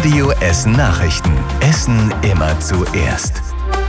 Radio Essen Nachrichten. Essen immer zuerst.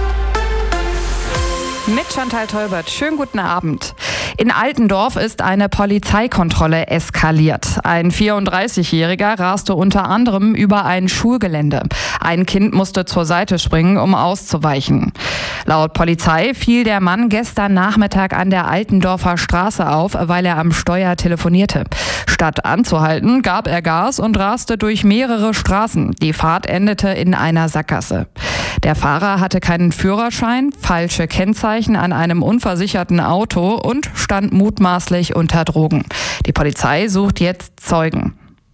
Mit Chantal Tolbert. Schönen guten Abend. In Altendorf ist eine Polizeikontrolle eskaliert. Ein 34-Jähriger raste unter anderem über ein Schulgelände. Ein Kind musste zur Seite springen, um auszuweichen. Laut Polizei fiel der Mann gestern Nachmittag an der Altendorfer Straße auf, weil er am Steuer telefonierte. Statt anzuhalten, gab er Gas und raste durch mehrere Straßen. Die Fahrt endete in einer Sackgasse. Der Fahrer hatte keinen Führerschein, falsche Kennzeichen an einem unversicherten Auto und stand mutmaßlich unter Drogen. Die Polizei sucht jetzt Zeugen.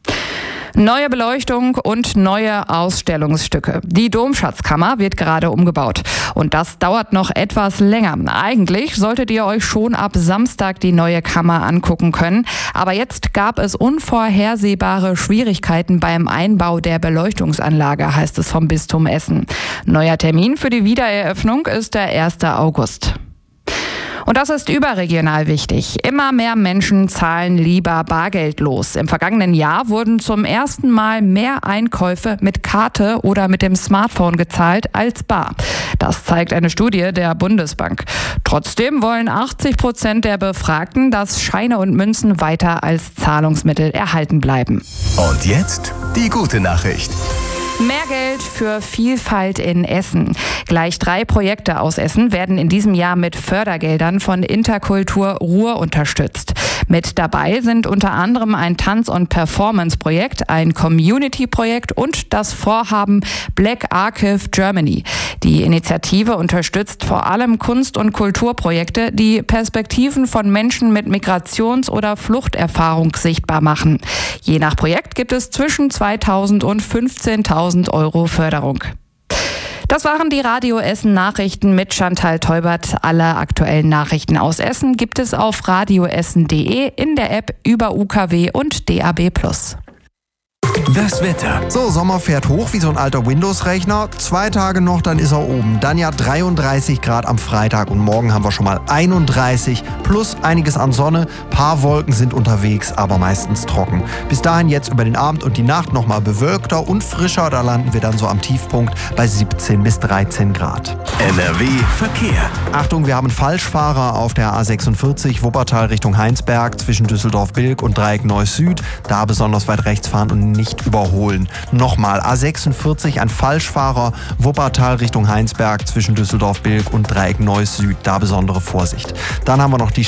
Neue Beleuchtung und neue Ausstellungsstücke. Die Domschatzkammer wird gerade umgebaut. Und das dauert noch etwas länger. Eigentlich solltet ihr euch schon ab Samstag die neue Kammer angucken können. Aber jetzt gab es unvorhersehbare Schwierigkeiten beim Einbau der Beleuchtungsanlage, heißt es vom Bistum Essen. Neuer Termin für die Wiedereröffnung ist der 1. August. Und das ist überregional wichtig. Immer mehr Menschen zahlen lieber bargeldlos. Im vergangenen Jahr wurden zum ersten Mal mehr Einkäufe mit Karte oder mit dem Smartphone gezahlt als bar. Das zeigt eine Studie der Bundesbank. Trotzdem wollen 80% der Befragten, dass Scheine und Münzen weiter als Zahlungsmittel erhalten bleiben. Und jetzt die gute Nachricht. Mehr Geld für Vielfalt in Essen. Gleich 3 Projekte aus Essen werden in diesem Jahr mit Fördergeldern von Interkultur Ruhr unterstützt. Mit dabei sind unter anderem ein Tanz- und Performance-Projekt, ein Community-Projekt und das Vorhaben Black Archive Germany. Die Initiative unterstützt vor allem Kunst- und Kulturprojekte, die Perspektiven von Menschen mit Migrations- oder Fluchterfahrung sichtbar machen. Je nach Projekt gibt es zwischen 2.000 und 15.000 Euro Förderung. Das waren die Radio Essen Nachrichten mit Chantal Tolbert. Alle aktuellen Nachrichten aus Essen gibt es auf radioessen.de, in der App, über UKW und DAB+. Das Wetter. So, Sommer fährt hoch wie so ein alter Windows-Rechner. 2 Tage noch, dann ist er oben. Dann ja 33 Grad am Freitag und morgen haben wir schon mal 31 plus einiges an Sonne. Paar Wolken sind unterwegs, aber meistens trocken. Bis dahin jetzt über den Abend und die Nacht nochmal bewölkter und frischer. Da landen wir dann so am Tiefpunkt bei 17 bis 13 Grad. NRW Verkehr. Achtung, wir haben Falschfahrer auf der A46 Wuppertal Richtung Heinsberg zwischen Düsseldorf-Bilk und Dreieck Neuss Süd. Da besonders weit rechts fahren und nicht überholen. Nochmal, A46, ein Falschfahrer, Wuppertal Richtung Heinsberg zwischen Düsseldorf-Bilk und Dreieck Neuss Süd. Da besondere Vorsicht. Dann haben wir noch die